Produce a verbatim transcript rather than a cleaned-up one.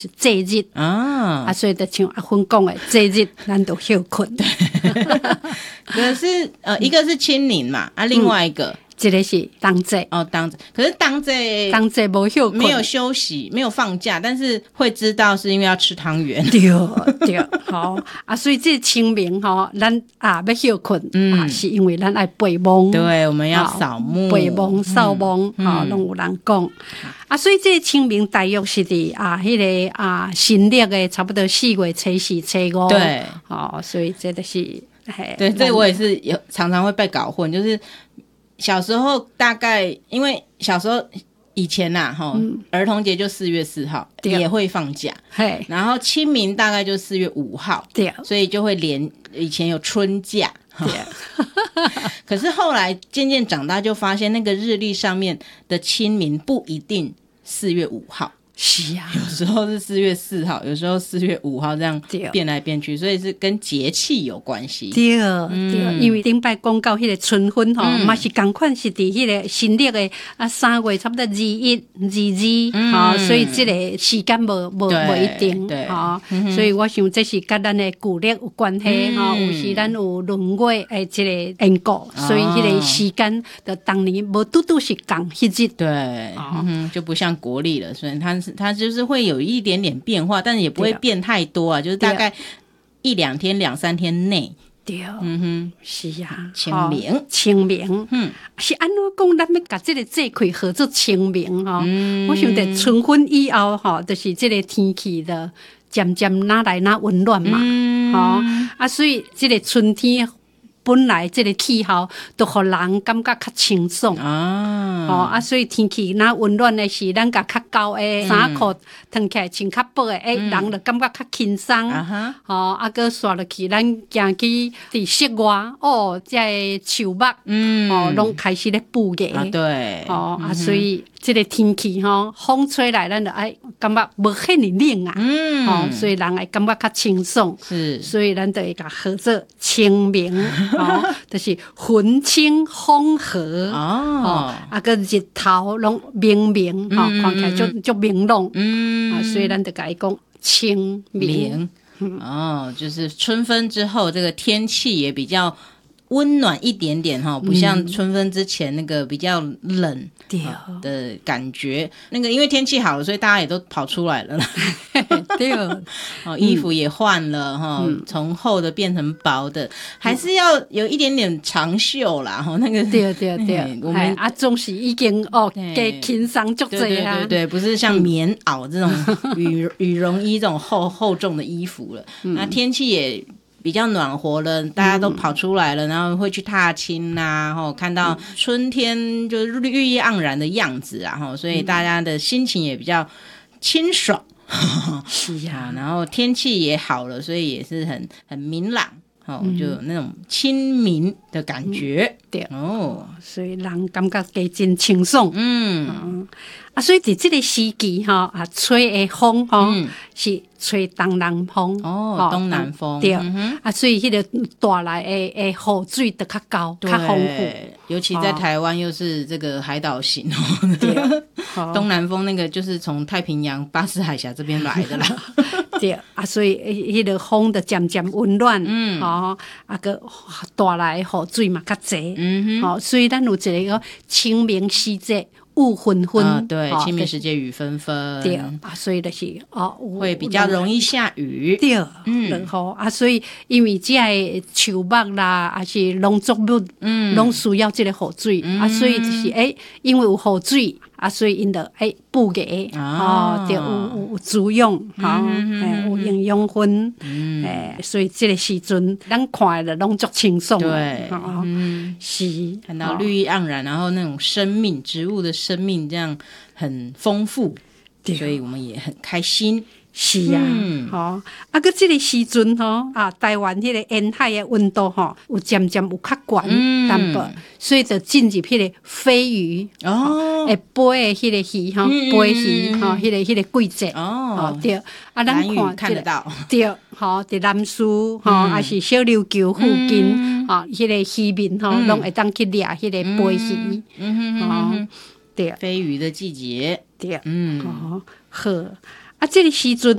节日啊，啊，所以就像阿芬讲的，节日咱都休困。 可是呃，一个是清明嘛，啊，另外一个。 嗯这个是当节哦，当节，可是当节当节没休没有休息，没有放假，但是会知道是因为要吃汤圆。 对对，好啊，所以这清明哈，咱啊要休困、嗯、啊，是因为咱爱背梦， 对，我们要扫墓、 背梦、扫墓，啊，拢有人讲啊，所以这清明大约是伫啊，迄、那个啊，新历的差不多四月初四、初五， 对， 哦，所以这就是， 对，这我也是有常常会被搞混，就是。小时候大概因为小时候以前呐、啊嗯、儿童节就四月四号也会放假，然后清明大概就四月五号，对，所以就会连以前有春假，对。可是后来渐渐长大就发现那个日历上面的清明不一定四月五号。 是啊， 有时候是四月四号，有时候四月五号，这样变来变去，所以是跟节气有关系。 对、嗯、对，因为顶摆讲到迄个春分吼，嘛、嗯、是同款是伫迄个新历的啊三月差不多二一、二二，嗯、哦，所以这个时间无无无一定，哦、嗯，所以我想这是跟咱的旧历有关系哈、嗯哦，有时咱有闰月诶，这个因果，所以迄个时间的当年无拄拄是共迄日， 对，哦嗯、就不像国历了，所以它是。它就是会有一点点变化，但是也不会变太多啊，就是大概一两天、两三天内。 对，嗯哼，是啊， 清明， 哦、清明，嗯，是安怎讲？咱要把这个节气合作清明哈、哦嗯，我想在春分以后哈，就是这个天气的渐渐哪来哪温暖嘛，嗯、哦，啊，所以这个春天。本来这个气候都互人感觉较清爽啊，哦啊，所以天气那温暖的是，咱甲较厚的衫裤穿起来穿较薄的，诶、嗯，人就感觉较轻松啊，哦，啊，搁刷落去，咱行去伫室外，哦，这树木，嗯，哦，拢开始咧布叶啊，对， 哦、嗯、啊，所以这个天气吼，风吹来，咱就爱感觉无遐尼冷啊，嗯，哦，所以人会感觉较清爽，是，所以咱就会甲合作清明。哦，就是云清风和哦，啊个日头拢明明，吼、嗯，看起来就就明朗，嗯，啊，所以咱就甲伊讲清明， 嗯，哦，就是春分之后，这个天气也比较温暖一点点哈，不像春分之前那个比较冷的感觉。那个因为天气好了，所以大家也都跑出来了啦。 对， 哦，衣服也换了哈，嗯、从厚的变成薄的，还是要有一点点长袖啦。哈，那个对对对，我们啊总是已经哦给轻松足这样，对对对，不是像棉袄这种羽羽绒衣这种厚厚重的衣服了。嗯、那天气也。比较暖和了，大家都跑出来了，嗯、然后会去踏青呐、啊，看到春天就是绿意盎然的样子啊，所以大家的心情也比较清爽。 是呀、 啊，然后天气也好了，所以也是很很明朗。哦，就有那种清明的感觉，嗯、 对哦，所以人感觉加真清爽，嗯，嗯啊，所以在这个时期哈啊，吹的风哈、嗯、是吹东南风哦，东南风对、嗯、啊，所以迄个带来的的雨水就较高、较丰富， 尤其在台湾又是这个海岛型哦，对，东南风那个就是从太平洋、巴士海峡这边来的啦。 对啊，所以迄个风就渐渐温暖，嗯，吼、哦，啊个带来雨水嘛较济，嗯哼，好、哦，所以咱有一个清明时节雾纷纷、 啊，对，哦、清明时节雨纷纷， 对啊，所以就是哦， 会比较容易下雨， 对，嗯，然后啊，所以因为这个树木啦，还是农作物，嗯，拢需要这个雨水、嗯、啊，所以就是诶、欸，因为有雨水。啊，所以因得诶补给哦，对，有有有滋养，吼、嗯，诶、欸，有营养分，嗯，诶、欸，所以这个时阵，咱看的拢足清爽， 对， 哦、嗯，是看到绿意盎然，然后那种生命，植物的生命这样很丰富，所以我们也很开心。 是啊，嗯、吼，啊，个这个时阵吼，啊，台湾迄个沿海的温度吼，有渐渐有较悬淡薄，所以就进入迄个飞鱼哦，会飞的迄个鱼吼，飞鱼吼，迄个迄个季节哦，对，啊，咱看看得到， 对，吼，伫南苏吼，还是小琉球附近，吼，迄个渔民吼，拢会当去掠迄个飞鱼，嗯哼，对， 飞鱼的季节， 对，嗯，好，好。啊，这个时阵